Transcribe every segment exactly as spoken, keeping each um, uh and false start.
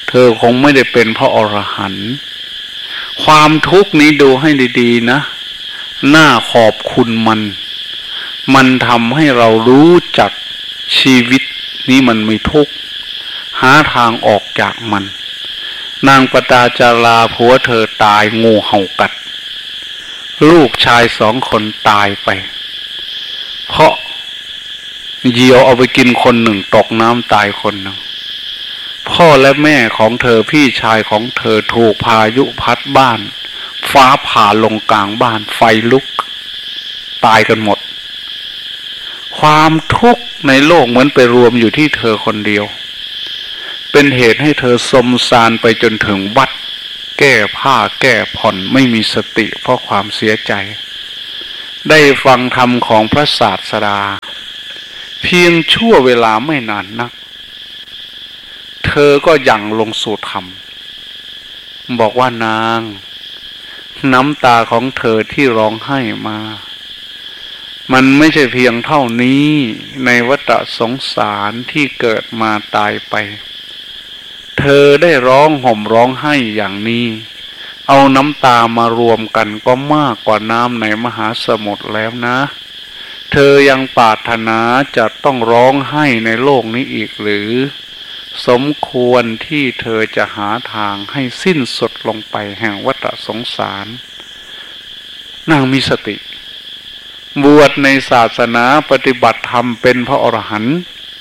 เธอคงไม่ได้เป็นพระอรหันต์ความทุกข์นี้ดูให้ดีๆนะน่าขอบคุณมันมันทำให้เรารู้จักชีวิตนี้มันไม่ทุกข์หาทางออกจากมันนางปตาจาราผัวเธอตายงูเห่ากัดลูกชายสองคนตายไปเพราะเหยี่ยวเอาไปกินคนหนึ่งตกน้ำตายคนหนึ่งพ่อและแม่ของเธอพี่ชายของเธอถูกพายุพัดบ้านฟ้าผ่าลงกลางบ้านไฟลุกตายกันหมดความทุกข์ในโลกเหมือนไปรวมอยู่ที่เธอคนเดียวเป็นเหตุให้เธอสมสารไปจนถึงวัดแก้ผ้าแก้ผ่อนไม่มีสติเพราะความเสียใจได้ฟังธรรมของพระศาสดาเพียงชั่วเวลาไม่นานนักเธอก็ยังลงสู่ธรรมบอกว่านางน้ำตาของเธอที่ร้องไห้มามันไม่ใช่เพียงเท่านี้ในวัฏสงสารที่เกิดมาตายไปเธอได้ร้องห่มร้องไห้อย่างนี้เอาน้ำตามารวมกันก็มากกว่าน้ำในมหาสมุทรแล้วนะเธอยังปรารถนาจะต้องร้องไห้ในโลกนี้อีกหรือสมควรที่เธอจะหาทางให้สิ้นสุดลงไปแห่งวัฏสงสารนางมีสติบวชในศาสนาปฏิบัติธรรมเป็นพระอรหันต์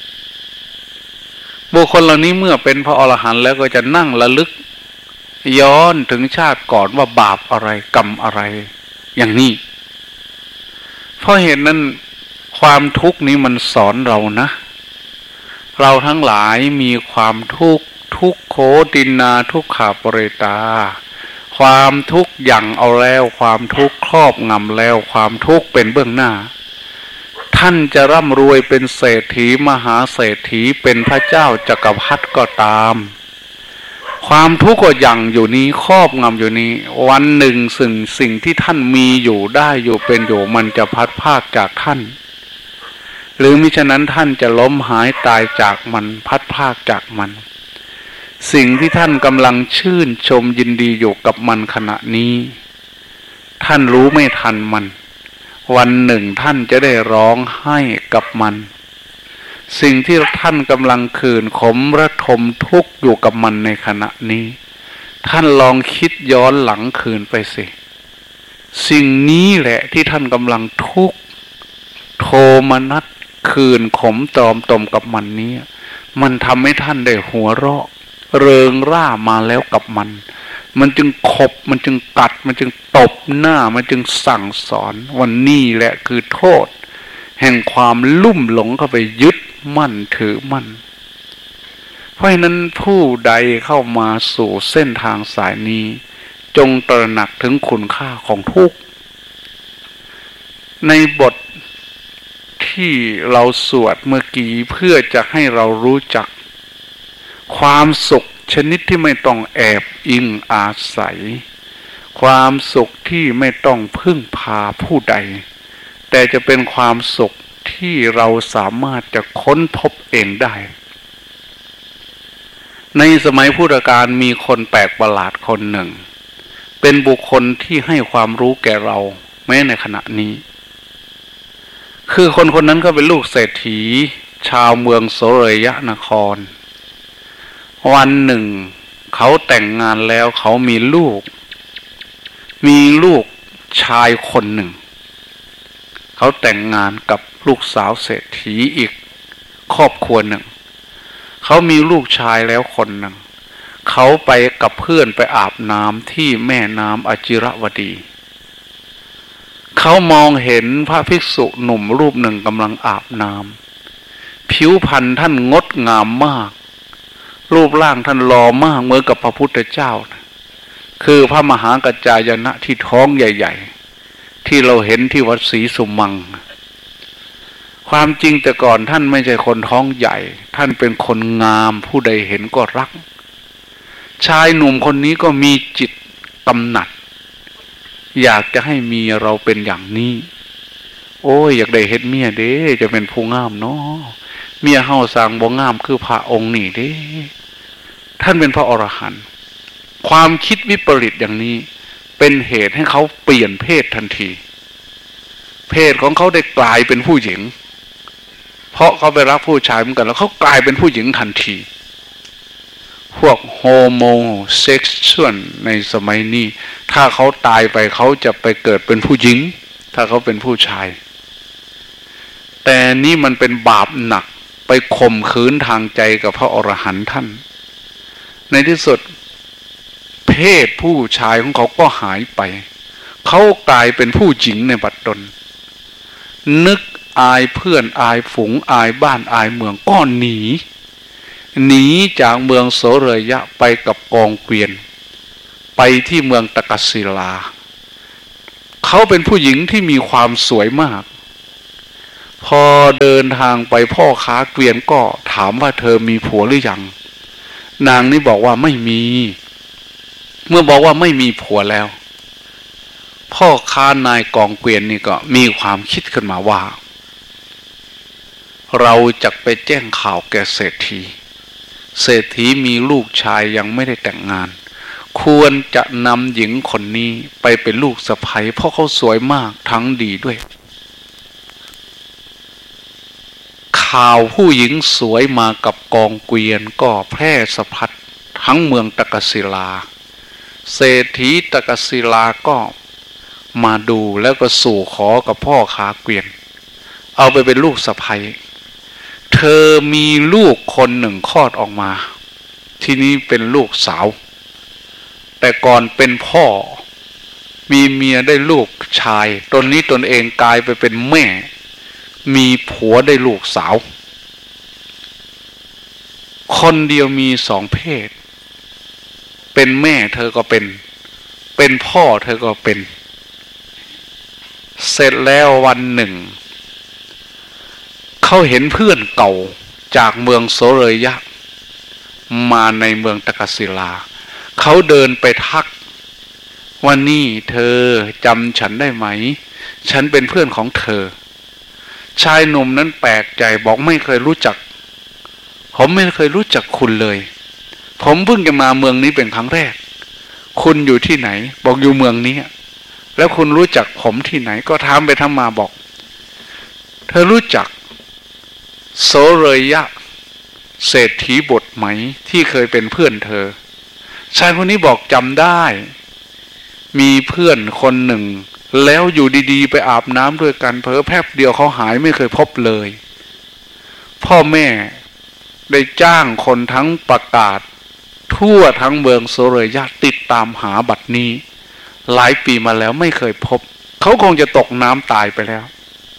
บุคคลเหล่านี้เมื่อเป็นพระอรหันต์แล้วก็จะนั่งระลึกย้อนถึงชาติก่อนว่าบาปอะไรกรรมอะไรอย่างนี้เพราะเหตุนั้นความทุกข์นี้มันสอนเรานะเราทั้งหลายมีความทุกข์ทุกโขตินาทุกขาปริตาความทุกข์อย่างเอาแล้วความทุกข์ครอบงำแล้วความทุกข์เป็นเบื้องหน้าท่านจะร่ำรวยเป็นเศรษฐีมหาเศรษฐีเป็นพระเจ้าจักรพรรดิก็ตามความทุกข์ก็ยังอยู่นี้ครอบงำอยู่นี้วันหนึ่งสิ่งสิ่งที่ท่านมีอยู่ได้อยู่เป็นอยู่มันจะพัดพรากจากท่านหรือมิฉะนั้นท่านจะล้มหายตายจากมันพัดพรากจากมันสิ่งที่ท่านกำลังชื่นชมยินดีอยู่กับมันขณะนี้ท่านรู้ไม่ทันมันวันหนึ่งท่านจะได้ร้องไห้กับมันสิ่งที่ท่านกำลังคืนขมระทมทุกข์อยู่กับมันในขณะนี้ท่านลองคิดย้อนหลังคืนไปสิสิ่งนี้แหละที่ท่านกำลังทุกข์โทมนัสคืนขมตรอมตมกับมันนี้มันทำให้ท่านได้หัวเราะเริงร่ามาแล้วกับมันมันจึงขบมันจึงกัดมันจึงตบหน้ามันจึงสั่งสอนวันนี้แหละคือโทษแห่งความลุ่มหลงเข้าไปยึดมั่นถือมั่นเพราะฉะนั้นผู้ใดเข้ามาสู่เส้นทางสายนี้จงตระหนักถึงคุณค่าของทุกข์ในบทที่เราสวดเมื่อกี้เพื่อจะให้เรารู้จักความสุขชนิดที่ไม่ต้องแอบอิงอาศัยความสุขที่ไม่ต้องพึ่งพาผู้ใดแต่จะเป็นความสุขที่เราสามารถจะค้นพบเองได้ในสมัยพุทธกาลมีคนแปลกประหลาดคนหนึ่งเป็นบุคคลที่ให้ความรู้แก่เราแม้ในขณะนี้คือคนคนนั้นก็เป็นลูกเศรษฐีชาวเมืองโสรยนครวันหนึ่งเขาแต่งงานแล้วเขามีลูกมีลูกชายคนหนึ่งเขาแต่งงานกับลูกสาวเศรษฐีอีกครอบครัวหนึ่งเขามีลูกชายแล้วคนหนึ่งเขาไปกับเพื่อนไปอาบน้ำที่แม่น้ำอจิรวดีเขามองเห็นพระภิกษุหนุ่มรูปหนึ่งกำลังอาบน้ำผิวพรรณท่านงดงามมากรูปร่างท่านหล่อมากเหมือนกับพระพุทธเจ้าคือพระมหากัจจายนะที่ท้องใหญ่ๆที่เราเห็นที่วัดศรีสุมังความจริงแต่ก่อนท่านไม่ใช่คนท้องใหญ่ท่านเป็นคนงามผู้ใดเห็นก็รักชายหนุ่มคนนี้ก็มีจิตกำหนัดอยากจะให้เมียเราเป็นอย่างนี้โอ้ยอยากได้เฮ็ดเมียเด้จะเป็นผู้งามเนาะเมียเฮาสร้างบ่งามคือพระองค์นี่เด้ท่านเป็นพระอรหันต์ความคิดวิปริตอย่างนี้เป็นเหตุให้เขาเปลี่ยนเพศทันทีเพศของเขาได้กลายเป็นผู้หญิงเพราะเขาไปรักผู้ชายเหมือนกันแล้วเขากลายเป็นผู้หญิงทันทีพวกโฮโมเซ็กชวลในสมัยนี้ถ้าเขาตายไปเขาจะไปเกิดเป็นผู้หญิงถ้าเขาเป็นผู้ชายแต่นี่มันเป็นบาปหนักไปข่มขืนทางใจกับพระอรหันต์ท่านในที่สุดเพศผู้ชายของเขาก็หายไปเขากลายเป็นผู้หญิงในบัดดลนึกอายเพื่อนอายฝูงอายบ้านอายเมืองก็หนีหนีจากเมืองโสเรยะไปกับกองเกวียนไปที่เมืองตะกัสศิลาเขาเป็นผู้หญิงที่มีความสวยมากพอเดินทางไปพ่อค้าเกวียนก็ถามว่าเธอมีผัวหรือยังนางนี่บอกว่าไม่มีเมื่อบอกว่าไม่มีผัวแล้วพ่อค้านายกองเกวียนนี่ก็มีความคิดขึ้นมาว่าเราจะไปแจ้งข่าวแก่เศรษฐีเศรษฐีมีลูกชายยังไม่ได้แต่งงานควรจะนำหญิงคนนี้ไปเป็นลูกสะใภ้เพราะเขาสวยมากทั้งดีด้วยข่าวผู้หญิงสวยมากับกองเกวียนก็แพร่สะพัดทั้งเมืองตะกัสศิลาเศรษฐีตะกัสศิลาก็มาดูแล้วก็สู่ขอกับพ่อค้าเกวียนเอาไปเป็นลูกสะใภ้เธอมีลูกคนหนึ่งคลอดออกมาที่นี้เป็นลูกสาวแต่ก่อนเป็นพ่อมีเมียได้ลูกชายตนนี้ตนเองกลายไปเป็นแม่มีผัวได้ลูกสาวคนเดียวมีสองเพศเป็นแม่เธอก็เป็นเป็นพ่อเธอก็เป็นเสร็จแล้ววันหนึ่งเขาเห็นเพื่อนเก่าจากเมืองโสเรยะมาในเมืองตะกัสศิลาเขาเดินไปทักว่านี่เธอจำฉันได้ไหมฉันเป็นเพื่อนของเธอชายหนุ่มนั้นแปลกใจบอกไม่เคยรู้จักผมไม่เคยรู้จักคุณเลยผมเพิ่งจะมาเมืองนี้เป็นครั้งแรกคุณอยู่ที่ไหนบอกอยู่เมืองนี้แล้วคุณรู้จักผมที่ไหนก็ถามไปถามมาบอกเธอรู้จักโสเรยะเศรษฐีบทไหมที่เคยเป็นเพื่อนเธอชายคนนี้บอกจำได้มีเพื่อนคนหนึ่งแล้วอยู่ดีๆไปอาบน้ำด้วยกันเผลอแป๊บเดียวเขาหายไม่เคยพบเลยพ่อแม่ได้จ้างคนทั้งประกาศทั่วทั้งเมืองโสเรยะติดตามหาบัดนี้หลายปีมาแล้วไม่เคยพบเขาคงจะตกน้ำตายไปแล้ว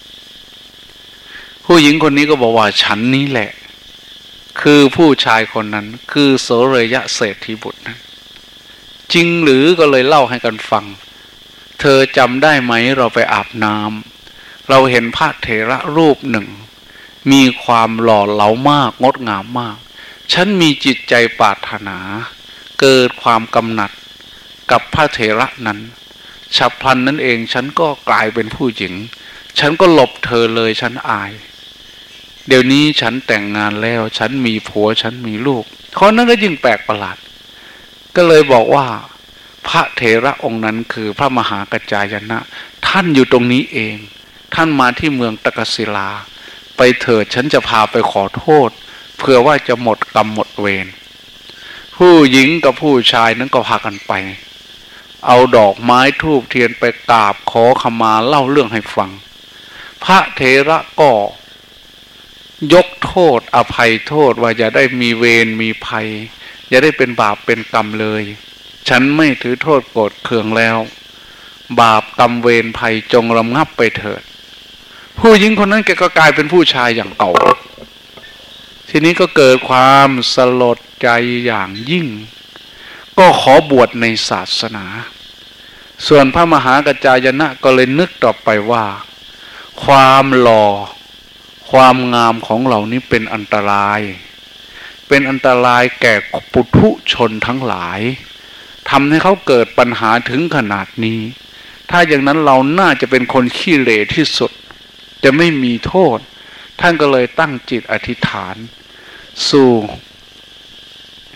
ผู้หญิงคนนี้ก็บอกว่าฉันนี้แหละคือผู้ชายคนนั้นคือโสเรยะเศรษฐีบุตรนั้นจริงหรือก็เลยเล่าให้กันฟังเธอจำได้ไหมเราไปอาบน้ำเราเห็นพระเถระรูปหนึ่งมีความหล่อเหลามากงดงามมากฉันมีจิตใจปรารถนาเกิดความกำหนัดกับพระเถระนั้นฉับพลันนั้นเองฉันก็กลายเป็นผู้หญิงฉันก็หลบเธอเลยฉันอายเดี๋ยวนี้ฉันแต่งงานแล้วฉันมีผัวฉันมีลูกคนนั้นก็ยิ่งแปลกประหลาดก็เลยบอกว่าพระเถระองค์นั้นคือพระมหากัจจายนะท่านอยู่ตรงนี้เองท่านมาที่เมืองตะกัสศิลาไปเถิดฉันจะพาไปขอโทษเพื่อว่าจะหมดกรรมหมดเวรผู้หญิงกับผู้ชายนั้นก็พากันไปเอาดอกไม้ธูปเทียนไปกราบขอขมาเล่าเรื่องให้ฟังพระเถระก็ยกโทษอภัยโทษว่าอย่าได้มีเวรมีภัยอย่าได้เป็นบาปเป็นกรรมเลยฉันไม่ถือโทษโกรธเคืองแล้วบาปกรรมเวรภัยจงระงับไปเถิดผู้หญิงคนนั้นแกก็กลายเป็นผู้ชายอย่างเก่าทีนี้ก็เกิดความสลดใจอย่างยิ่งก็ขอบวชในศาสนาส่วนพระมหากัจจายนะก็เลยนึกต่อไปว่าความหล่อความงามของเรานี้เป็นอันตรายเป็นอันตรายแก่ปุถุชนทั้งหลายทำให้เขาเกิดปัญหาถึงขนาดนี้ถ้าอย่างนั้นเราน่าจะเป็นคนขี้เหร่ที่สุดจะไม่มีโทษท่านก็เลยตั้งจิตอธิษฐานสู่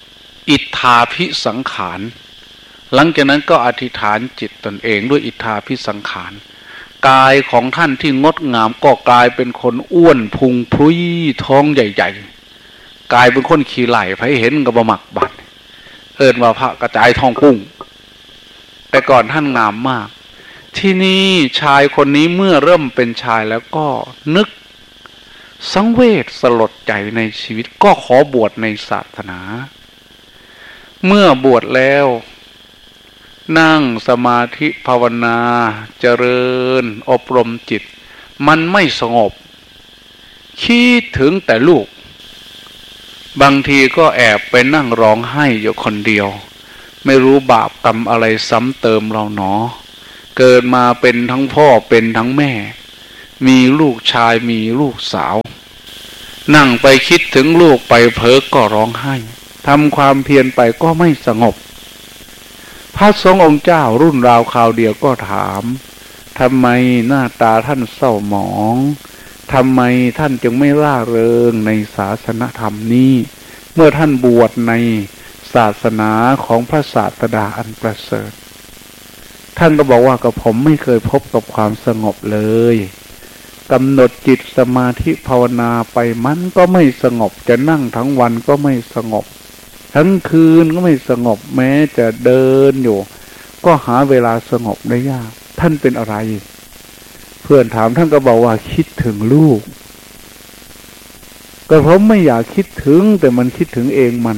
อิทธาภิสังขารหลังจากนั้นก็อธิษฐานจิตตนเองด้วยอิทธาภิสังขารกายของท่านที่งดงามก็กลายเป็นคนอ้วนพุงพรุยท้องใหญ่ๆกลายเป็นคนขี้ไหล่ไผเห็นกับบะหมักบัดเอิ้นว่าพระกระจายท้องพุ่งแต่ก่อนท่านงามมากที่นี่ชายคนนี้เมื่อเริ่มเป็นชายแล้วก็นึกสังเวชสลดใจในชีวิตก็ขอบวชในศาสนาเมื่อบวชแล้วนั่งสมาธิภาวนาเจริญอบรมจิตมันไม่สงบคิดถึงแต่ลูกบางทีก็แอบไปนั่งร้องไห้อยู่คนเดียวไม่รู้บาปกรรมอะไรซ้ำเติมเราหนอเกิดมาเป็นทั้งพ่อเป็นทั้งแม่มีลูกชายมีลูกสาวนั่งไปคิดถึงลูกไปเพ้อก็ร้องไห้ทำความเพียรไปก็ไม่สงบพระสงฆ์องค์เจ้ารุ่นราวคราวเดียวก็ถามทำไมหน้าตาท่านเศร้าหมองทำไมท่านจึงไม่ร่าเริงในศาสนธรรมนี้เมื่อท่านบวชในศาสนาของพระศาสดาอันประเสริฐท่านก็บอกว่ากับผมไม่เคยพบกับความสงบเลยกำหนดจิตสมาธิภาวนาไปมันก็ไม่สงบจะนั่งทั้งวันก็ไม่สงบทั้งคืนก็ไม่สงบแม้จะเดินอยู่ก็หาเวลาสงบได้ยากท่านเป็นอะไรเพื่อนถามท่านก็บอกว่าคิดถึงลูกก็ผมไม่อยากคิดถึงแต่มันคิดถึงเองมัน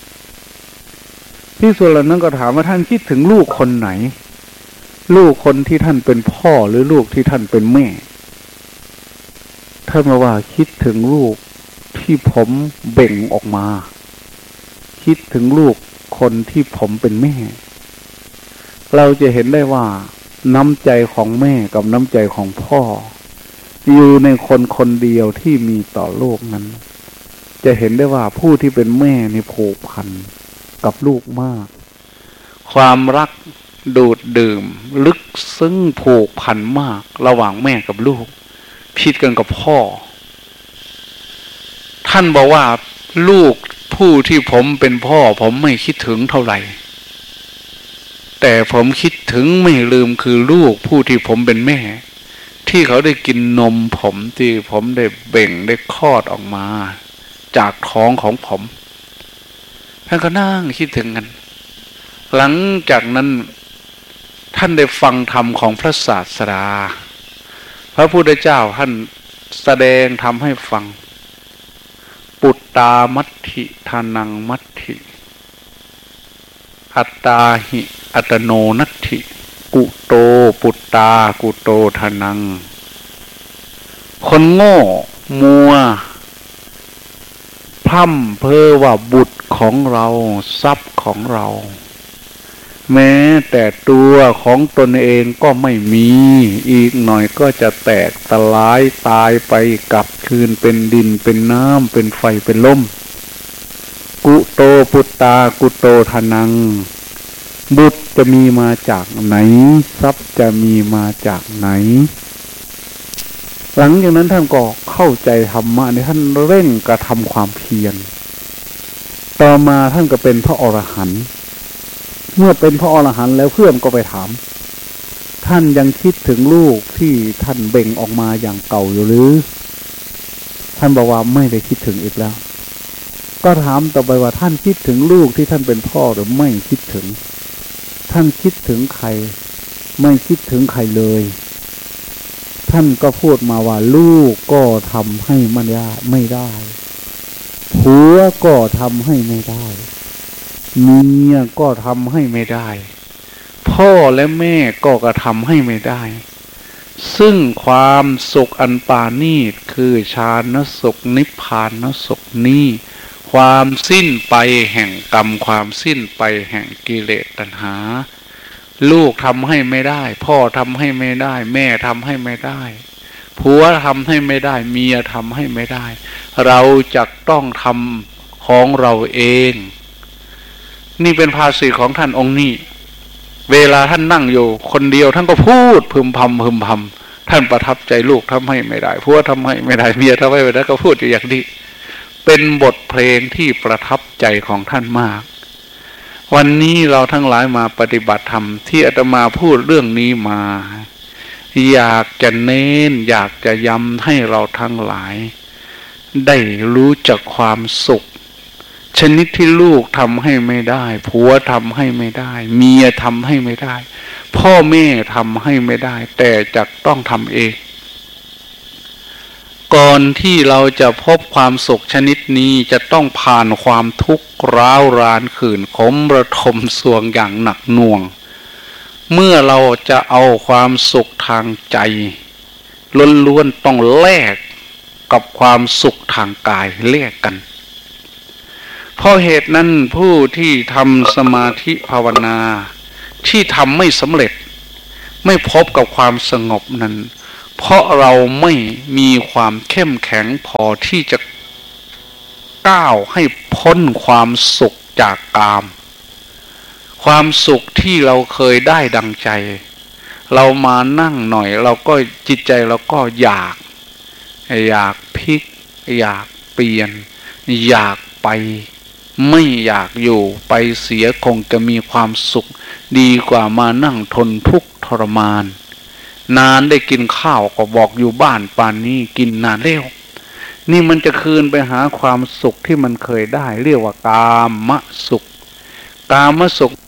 ที่ส่วนนั้นก็ถามว่าท่านคิดถึงลูกคนไหนลูกคนที่ท่านเป็นพ่อหรือลูกที่ท่านเป็นแม่ท่านบอกว่าคิดถึงลูกที่ผมเบ่งออกมาคิดถึงลูกคนที่ผมเป็นแม่เราจะเห็นได้ว่าน้ำใจของแม่กับน้ำใจของพ่ออยู่ในคนคนเดียวที่มีต่อโลกนั้นจะเห็นได้ว่าผู้ที่เป็นแม่นี่ผูกพันกับลูกมากความรักดูดดื่มลึกซึ้งผูกพันมากระหว่างแม่กับลูกผิดกันกับพ่อท่านบอกว่าลูกผู้ที่ผมเป็นพ่อผมไม่คิดถึงเท่าไหร่แต่ผมคิดถึงไม่ลืมคือลูกผู้ที่ผมเป็นแม่ที่เขาได้กินนมผมที่ผมได้เบ่งได้คลอดออกมาจากท้องของผมท่านก็นั่งคิดถึงกันหลังจากนั้นท่านได้ฟังธรรมของพระศาสดาพระพุทธเจ้าท่านแสดงธรรมให้ฟังปุตตามัตถิทานังมัตถิอัตตาหิอัตโนนัตถิกุโตปุตตากุโตทานังคนโง่มัวพร่ำเพ้อว่าบุตรของเราทรัพย์ของเราแม้แต่ตัวของตนเองก็ไม่มีอีกหน่อยก็จะแตกสลายตายไปกลับคืนเป็นดินเป็นน้ำเป็นไฟเป็นลมกุโตปุตตากุโตทานังบุตรจะมีมาจากไหนทรัพย์จะมีมาจากไหนหลังจากนั้นท่านก็เข้าใจธรรมะในท่านเร่งกระทำความเพียรต่อมาท่านก็เป็นพระอรหันต์เมื่อเป็นพระอรหันต์แล้วเพื่อนก็ไปถามท่านยังคิดถึงลูกที่ท่านเบ่งออกมาอย่างเก่าอยู่หรือท่านบอกว่าไม่ได้คิดถึงอีกแล้วก็ถามต่อไปว่าท่านคิดถึงลูกที่ท่านเป็นพ่อหรือไม่คิดถึงท่านคิดถึงใครไม่คิดถึงใครเลยท่านก็พูดมาว่าลูกก็ทำให้มันได้ไม่ได้ผัวก็ทำให้ไม่ได้เมียก็ทำให้ไม่ได้พ่อและแม่ก็กระทำให้ไม่ได้ซึ่งความสุขอันปาณีตคือฌานสุขนิพพานสุขนี้ความสิ้นไปแห่งกรรมความสิ้นไปแห่งกิเลสตัณหาลูกทำให้ไม่ได้พ่อทำให้ไม่ได้แม่ทำให้ไม่ได้ผัวทำให้ไม่ได้เมียทำให้ไม่ได้เราจะต้องทำของเราเองนี่เป็นภาษีของท่านองค์นี้เวลาท่านนั่งอยู่คนเดียวท่านก็พูดพึมพำพึมพำท่านประทับใจลูกทำให้ไม่ได้ผัวทำให้ไม่ได้เมียทำให้ไม่ได้ก็พูดอยู่อย่างนี้เป็นบทเพลงที่ประทับใจของท่านมากวันนี้เราทั้งหลายมาปฏิบัติธรรมที่อาตมาพูดเรื่องนี้มาอยากจะเน้นอยากจะย้ำให้เราทั้งหลายได้รู้จักความสุขชนิดที่ลูกทำให้ไม่ได้ผัวทำให้ไม่ได้เมียทำให้ไม่ได้พ่อแม่ทำให้ไม่ได้แต่จะต้องทำเองก่อนที่เราจะพบความสุขชนิดนี้จะต้องผ่านความทุกข์ร้าวรานขื่นขมระทมสวงอย่างหนักหน่วงเมื่อเราจะเอาความสุขทางใจล้วนๆต้องแลกกับความสุขทางกายแลกกันเพราะเหตุนั้นผู้ที่ทำสมาธิภาวนาที่ทำไม่สำเร็จไม่พบกับความสงบนั้นเพราะเราไม่มีความเข้มแข็งพอที่จะก้าวให้พ้นความสุขจากกามความสุขที่เราเคยได้ดังใจเรามานั่งหน่อยเราก็จิตใจเราก็อยากอยากพลิกอยากเปลี่ยนอยากไปไม่อยากอยู่ไปเสียคงจะมีความสุขดีกว่ามานั่งทนทุกข์ทรมานนานได้กินข้าวก็บอกอยู่บ้านป่านนี้กินนานแล้วนี่มันจะคืนไปหาความสุขที่มันเคยได้เรียกว่ากามสุขกามสุข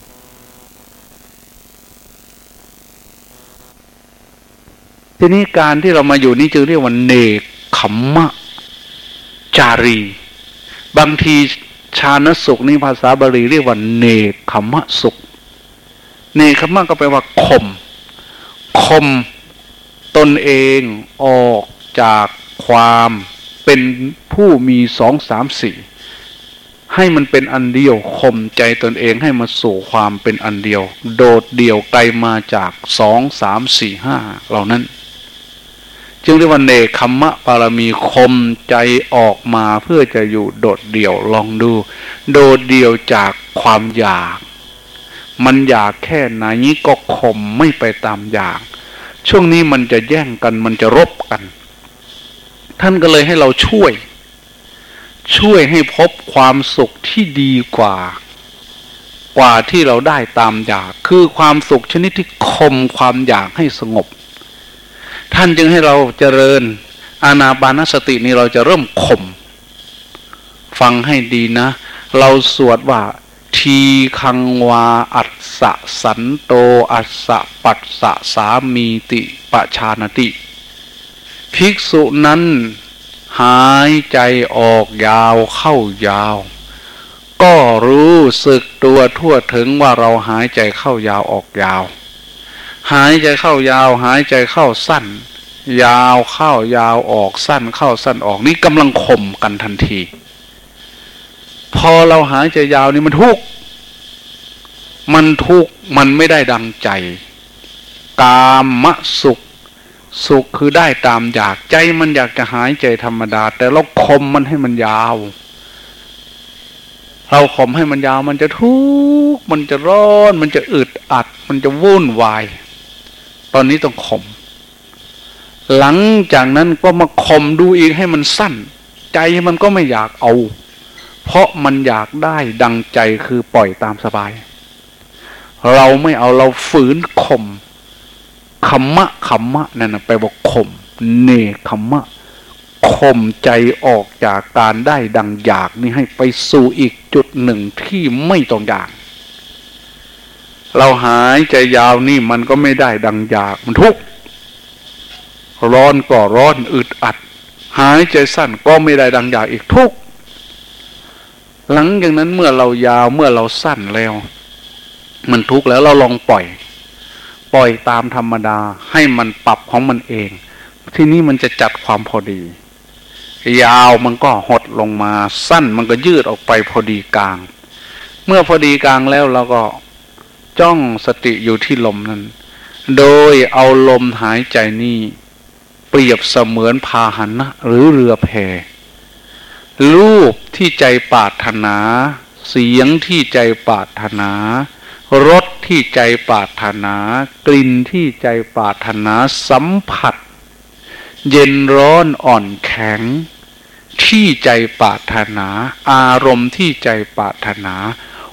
ทีนี้การที่เรามาอยู่นี่จึงเรียกว่าเนกขัมมะจารีบางทีฌานสุขนี่ภาษาบาลีเรียกว่าเนกขัมมะสุขเนกขัมมะก็แปลว่าข่มข่มตนเองออกจากความเป็นผู้มีสองสามสี่ให้มันเป็นอันเดียวข่มใจตนเองให้มาสู่ความเป็นอันเดียวโดดเดี่ยวไกลมาจากสองสามสี่ห้าเหล่านั้นจึงเรียกว่าเนกขัมมะปารมีข่มใจออกมาเพื่อจะอยู่โดดเดี่ยวลองดูโดดเดี่ยวจากความอยากมันอยากแค่ไหนก็ข่มไม่ไปตามอยากช่วงนี้มันจะแย่งกันมันจะรบกันท่านก็เลยให้เราช่วยช่วยให้พบความสุขที่ดีกว่ากว่าที่เราได้ตามอยากคือความสุขชนิดที่ข่มความอยากให้สงบท่านจึงให้เราเจริญอานาปานสตินี้เราจะเริ่มข่มฟังให้ดีนะเราสวดว่าทีคังวาอัสสะสันโตอัสสะปัสสะสามีติปชานติภิกษุนั้นหายใจออกยาวเข้ายาวก็รู้สึกตัวทั่วถึงว่าเราหายใจเข้ายาวออกยาวหายใจเข้ายาวหายใจเข้าสั้นยาวเข้ายาวออกสั้นเข้าสั้นออกนี่กำลังข่มกันทันทีพอเราหายใจยาวนี่มันทุกข์มันทุกข์มันไม่ได้ดังใจกามสุขสุขคือได้ตามอยากใจมันอยากจะหายใจธรรมดาแต่เราข่มมันให้มันยาวเราข่มให้มันยาวมันจะทุกข์มันจะร้อนมันจะอึดอัดมันจะวุ่นวายตอนนี้ต้องข่มหลังจากนั้นก็มาข่มดูอีกให้มันสั้นใจมันก็ไม่อยากเอาเพราะมันอยากได้ดังใจคือปล่อยตามสบายเราไม่เอาเราฝืนข่มขัมมะขัมมะนั่นนะไปบอกข่มเนกขัมมะข่มใจออกจากการได้ดังอยากนี่ให้ไปสู่อีกจุดหนึ่งที่ไม่ต้องอยากเราหายใจยาวนี่มันก็ไม่ได้ดังอยากมันทุกข์ร้อนก็ร้อนอึดอัดหายใจสั้นก็ไม่ได้ดังอยากอีกทุกข์หลังจากนั้นเมื่อเรายาวเมื่อเราสั้นแล้วมันทุกข์แล้วเราลองปล่อยปล่อยตามธรรมดาให้มันปรับของมันเองที่นี่มันจะจัดความพอดียาวมันก็หดลงมาสั้นมันก็ยืดออกไปพอดีกลางเมื่อพอดีกลางแล้วเราก็จ้องสติอยู่ที่ลมนั้นโดยเอาลมหายใจนี้เปรียบเสมือนพาหนะหรือเรือแพรูปที่ใจปรารถนาเสียงที่ใจปรารถนารสที่ใจปรารถนากลิ่นที่ใจปรารถนาสัมผัสเย็นร้อนอ่อนแข็งที่ใจปรารถนาอารมณ์ที่ใจปรารถนา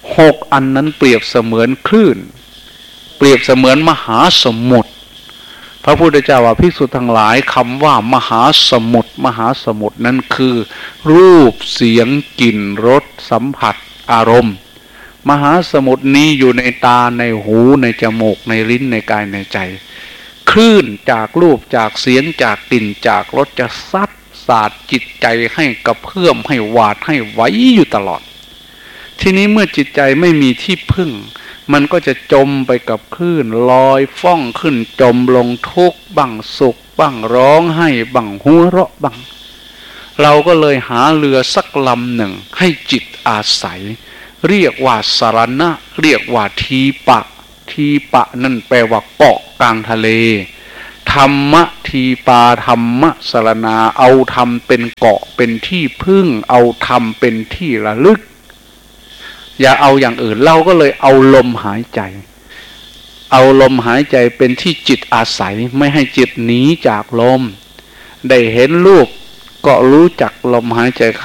หกอันนั้นเปรียบเสมือนคลื่นเปรียบเสมือนมหาสมุทรพระพุทธเจ้าว่าภิกษุทั้งหลายคำว่ามหาสมุทรมหาสมุทรนั้นคือรูปเสียงกลิ่นรสสัมผัสอารมณ์มหาสมุทรนี้อยู่ในตาในหูในจมูกในลิ้นในกายในใจคลื่นจากรูปจากเสียงจากกลิ่นจากรสจะซัดสาดจิตใจให้กระเพื่อมให้หวาดให้ไหวอยู่ตลอดทีนี้เมื่อจิตใจไม่มีที่พึ่งมันก็จะจมไปกับคลื่นลอยฟ้องขึ้นจมลงทุกข์บั่งสุขบั่งร้องไห้บั่งหัวเราะบั่งเราก็เลยหาเรือสักลำหนึ่งให้จิตอาศัยเรียกว่าสารณะเรียกว่าทีปะทีปะนั่นแปลว่าเกาะกลางทะเลธรรมะทีปาธรรมะสารณาเอาธรรมเป็นเกาะเป็นที่พึ่งเอาธรรมเป็นที่ระลึกอย่าเอาอย่างอื่นเราก็เลยเอาลมหายใจเอาลมหายใจเป็นที่จิตอาศัยไม่ให้จิตหนีจากลมได้เห็นรูปก็รู้จักลมหายใจ